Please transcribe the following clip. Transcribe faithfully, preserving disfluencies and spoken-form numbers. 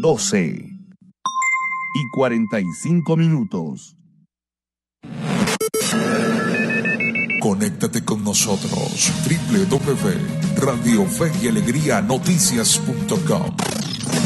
doce y cuarenta y cinco minutos. Conéctate con nosotros, doble u doble u doble u punto radio fe y alegría noticias punto com.